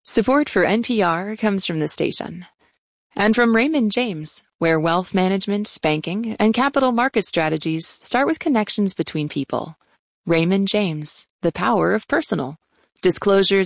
Support for NPR comes from the station and from Raymond James, where wealth management, banking, and capital market strategies start with connections between people. Raymond James, the power of personal. Disclosures